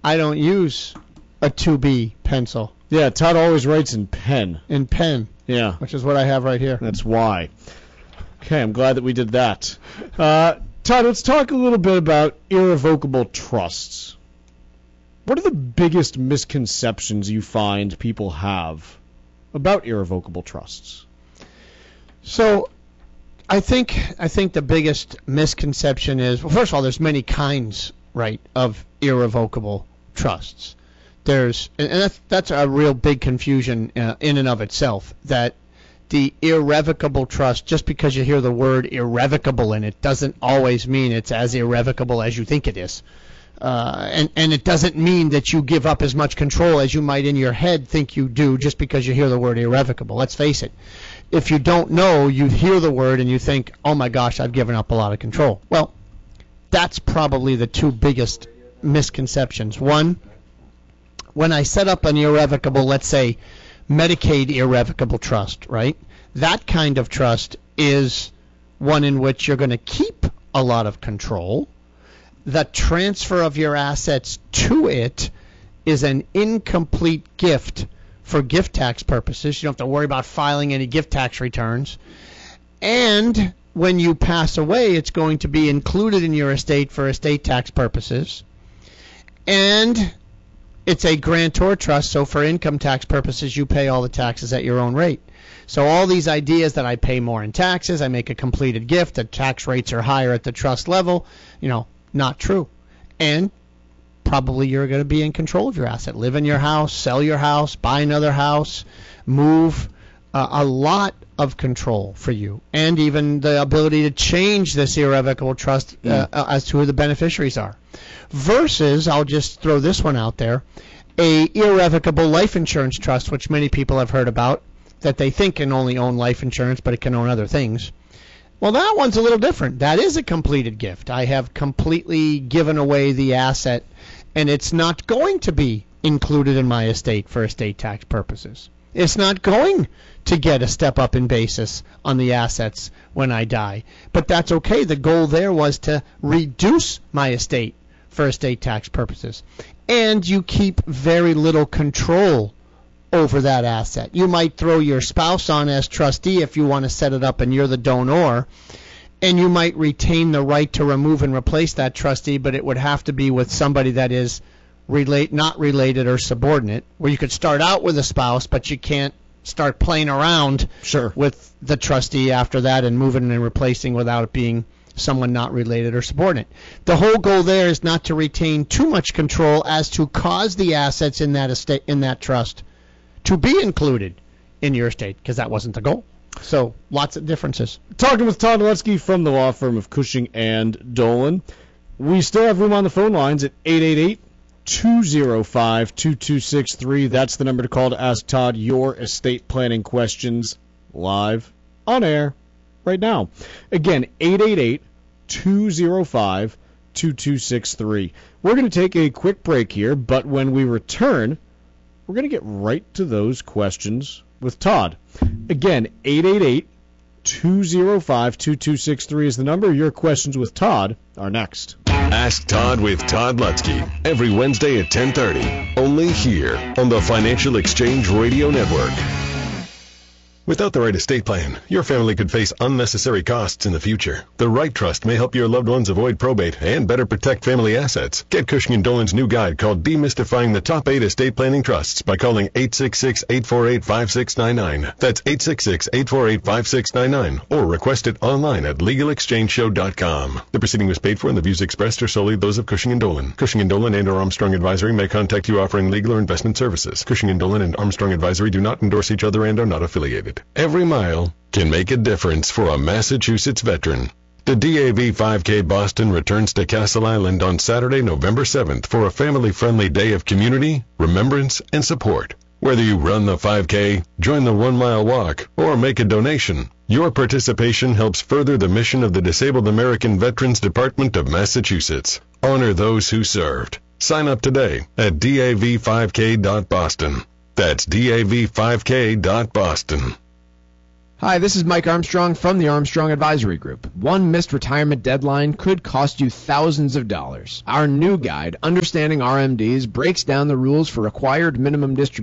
I don't use a 2B pencil. Yeah, Todd always writes in pen. In pen. Yeah. Which is what I have right here. That's why. Okay, I'm glad that we did that. Todd, let's talk a little bit about irrevocable trusts. What are the biggest misconceptions you find people have about irrevocable trusts? So, I think the biggest misconception is, well, first of all, there's many kinds, right, of irrevocable trusts. And that's a real big confusion in and of itself, that the irrevocable trust, just because you hear the word irrevocable in it, doesn't always mean it's as irrevocable as you think it is. And it doesn't mean that you give up as much control as you might in your head think you do just because you hear the word irrevocable. Let's face it. If you don't know, you hear the word and you think, oh my gosh, I've given up a lot of control. Well, that's probably the two biggest misconceptions. One, when I set up an irrevocable, let's say, Medicaid irrevocable trust, right? That kind of trust is one in which you're going to keep a lot of control. The transfer of your assets to it is an incomplete gift for gift tax purposes. You don't have to worry about filing any gift tax returns. And when you pass away, it's going to be included in your estate for estate tax purposes. And it's a grantor trust, so for income tax purposes, you pay all the taxes at your own rate. So all these ideas that I pay more in taxes, I make a completed gift, the tax rates are higher at the trust level, not true. And probably you're going to be in control of your asset. Live in your house, sell your house, buy another house, move. A lot of control for you, and even the ability to change this irrevocable trust as to who the beneficiaries are. Versus, I'll just throw this one out there, a irrevocable life insurance trust, which many people have heard about, that they think can only own life insurance, but it can own other things. Well, that one's a little different. That is a completed gift. I have completely given away the asset, and it's not going to be included in my estate for estate tax purposes. It's not going to get a step up in basis on the assets when I die. But that's okay. The goal there was to reduce my estate for estate tax purposes. And you keep very little control over that asset. You might throw your spouse on as trustee if you want to set it up and you're the donor, and you might retain the right to remove and replace that trustee, but it would have to be with somebody that is not related or subordinate, where you could start out with a spouse, but you can't start playing around with the trustee after that and moving and replacing without it being someone not related or subordinate. The whole goal there is not to retain too much control as to cause the assets in that estate, in that trust, to be included in your estate, because that wasn't the goal. So lots of differences. Talking with Todd Lutzke from the law firm of Cushing and Dolan. We still have room on the phone lines at 888-205-2263. That's the number to call to ask Todd your estate planning questions live on air right now. Again, 888-205-2263. We're going to take a quick break here, but when we return, we're going to get right to those questions with Todd. Again, 888-205-2263 is the number. Your questions with Todd are next. Ask Todd with Todd Lutzke every Wednesday at 10:30, only here on the Financial Exchange Radio Network. Without the right estate plan, your family could face unnecessary costs in the future. The right trust may help your loved ones avoid probate and better protect family assets. Get Cushing & Dolan's new guide called Demystifying the Top 8 Estate Planning Trusts by calling 866-848-5699. That's 866-848-5699. Or request it online at LegalExchangeShow.com. The proceeding was paid for and the views expressed are solely those of Cushing & Dolan. Cushing & Dolan and or Armstrong Advisory may contact you offering legal or investment services. Cushing & Dolan and Armstrong Advisory do not endorse each other and are not affiliated. Every mile can make a difference for a Massachusetts veteran. The DAV 5K Boston returns to Castle Island on Saturday, November 7th for a family-friendly day of community, remembrance, and support. Whether you run the 5K, join the 1 mile walk, or make a donation, your participation helps further the mission of the Disabled American Veterans Department of Massachusetts. Honor those who served. Sign up today at dav5k.boston. That's dav5k.boston. Hi, this is Mike Armstrong from the Armstrong Advisory Group. One missed retirement deadline could cost you thousands of dollars. Our new guide, Understanding RMDs, breaks down the rules for required minimum distribution